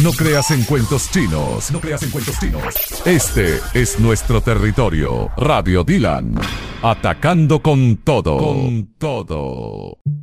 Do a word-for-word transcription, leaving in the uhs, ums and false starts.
No creas en cuentos chinos. No creas en cuentos chinos. Este es nuestro territorio. Radio Dylan. Atacando con todo. Con todo.